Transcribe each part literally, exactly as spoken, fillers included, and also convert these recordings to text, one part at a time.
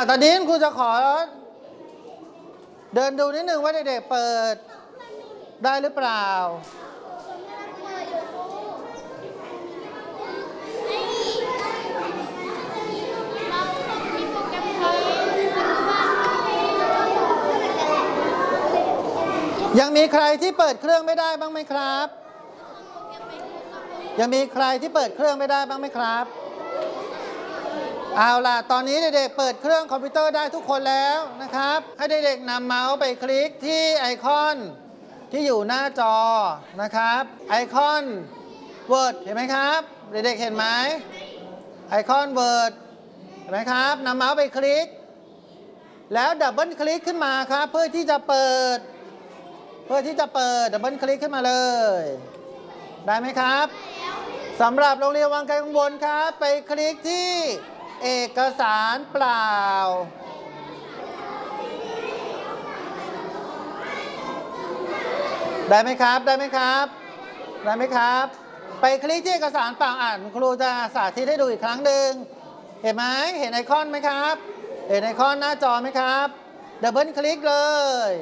ตอนนี้ครูจะขอเดินดูนิดนึงว่าเด็กๆเปิดได้หรือเปล่ายังมีใครที่เปิดเครื่องไม่ได้บ้างไหมครับยังมีใครที่เปิดเครื่องไม่ได้บ้างไหมครับเอาล่ะตอนนี้เด็กๆเปิดเครื่องคอมพิวเตอร์ได้ทุกคนแล้วนะครับให้เด็กๆนำเมาส์ไปคลิกที่ไอคอนที่อยู่หน้าจอนะครับไอคอน Word เห็นไหมครับเด็กๆเห็นไหมไอคอน Word เห็นไหมครับนำเมาส์ไปคลิกแล้วดับเบิลคลิกขึ้นมาครับเพื่อที่จะเปิดเพื่อที่จะเปิดดับเบิลคลิกขึ้นมาเลยได้ไหมครับสำหรับโรงเรียนวังไกลกังวลครับไปคลิกที่เอกสารเปล่าได้ไหมครับได้ไหมครับได้ไหมครับไปคลิกที่เอกสารเปล่าอ่านครูจะสาธิตให้ดูอีกครั้งหนึ่งเห็นไหมเห็นไอคอนไหมครับเห็นไอคอนหน้าจอไหมครับดับเบิลคลิกเลย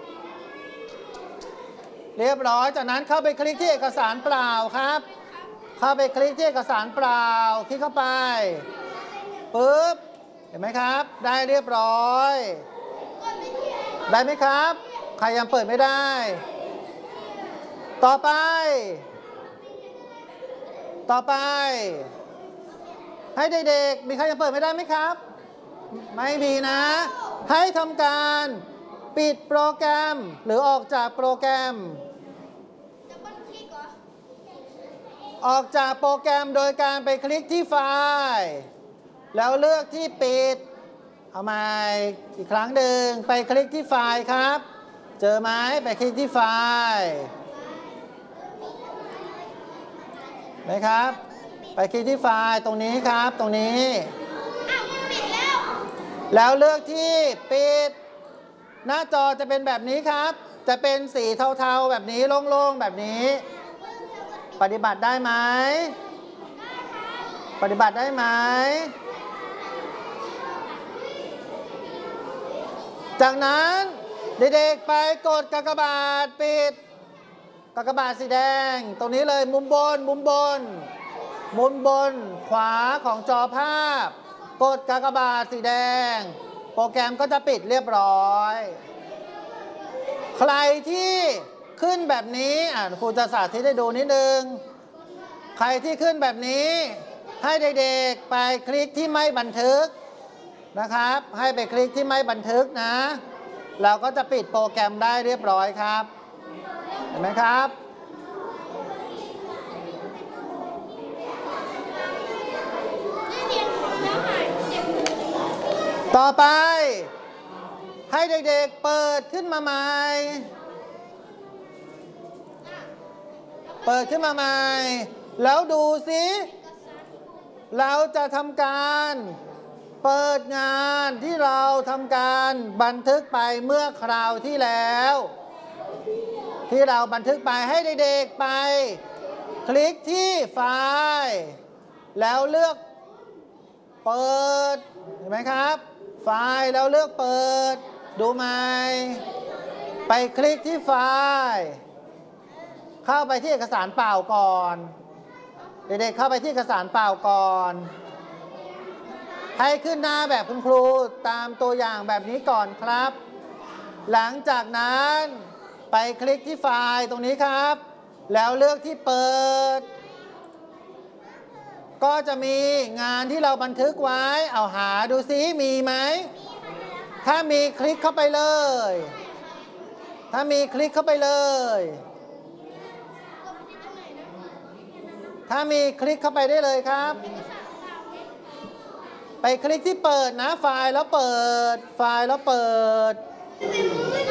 เรียบร้อยจากนั้นเข้าไปคลิกที่เอกสารเปล่าครับเข้าไปคลิกที่เอกสารเปล่าคลิกเข้าไปปึ๊บเห็นไหมครับได้เรียบร้อยได้ไหมครับใครยังเปิดไม่ได้ต่อไปต่อไปให้เด็กๆมีใครยังเปิดไม่ได้ไหมครับไม่มีนะให้ทำการปิดโปรแกรมหรือออกจากโปรแกรมออกจากโปรแกรมโดยการไปคลิกที่ไฟล์แล้วเลือกที่ปิดเอาใหม่อีกครั้งหนึ่งไปคลิกที่ไฟล์ครับเจอไหมไปคลิกที่ไฟล์ไหมครับไปคลิกที่ไฟล์ตรงนี้ครับตรงนี้แล้วเลือกที่ปิดหน้าจอจะเป็นแบบนี้ครับจะเป็นสีเทาๆแบบนี้โล่งๆแบบนี้ปฏิบัติได้ไหมปฏิบัติได้ไหมจากนั้นเด็กๆไปกดกากบาทปิดกากบาทสีแดงตรงนี้เลยมุมบนมุมบนมุมบนขวาของจอภาพกดกากบาทสีแดงโปรแกรมก็จะปิดเรียบร้อยใครที่ขึ้นแบบนี้อ่ะครูจะสาธิตให้ดูนิดนึงใครที่ขึ้นแบบนี้ให้เด็กๆไปคลิกที่ไม่บันทึกนะครับให้ไปคลิกที่ไม่บันทึกนะเราก็จะปิดโปรแกรมได้เรียบร้อยครับเห็นไหมครับต่อไปให้เด็กๆเปิดขึ้นมาใหม่เปิดขึ้นมาใหม่แล้วดูสิเราจะทำการเปิดงานที่เราทำการบันทึกไปเมื่อคราวที่แล้วที่เราบันทึกไปให้เด็กๆไปคลิกที่ไฟล์แล้วเลือกเปิดเห็นไหมครับไฟล์แล้วเลือกเปิดดูไหมไปคลิกที่ไฟล์เข้าไปที่เอกสารเปล่าก่อนเด็กๆเข้าไปที่เอกสารเปล่าก่อนให้ขึ้นหน้าแบบคุณครูตามตัวอย่างแบบนี้ก่อนครับหลังจากนั้นไปคลิกที่ไฟล์ตรงนี้ครับแล้วเลือกที่เปิดก็จะมีงานที่เราบันทึกไว้เอาหาดูซิมีไหมถ้ามีคลิกเข้าไปเลยถ้ามีคลิกเข้าไปเลยถ้ามีคลิกเข้าไปได้เลยครับไปคลิกที่เปิดนะไฟล์แล้วเปิดไฟล์แล้วเปิด